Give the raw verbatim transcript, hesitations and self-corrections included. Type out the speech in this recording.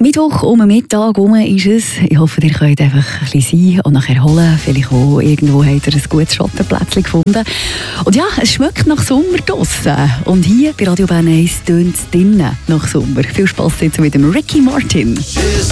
Mittwoch um den Mittag herum ist es. Ich hoffe, ihr könnt einfach ein bisschen sein und nachher erholen. Vielleicht auch irgendwo habt ihr ein gutes Schottenplätzchen gefunden. Und ja, es schmeckt nach Sommer draussen. Und hier bei Radio Bern eins tönt es drinnen nach Sommer. Viel Spass jetzt mit dem Ricky Martin.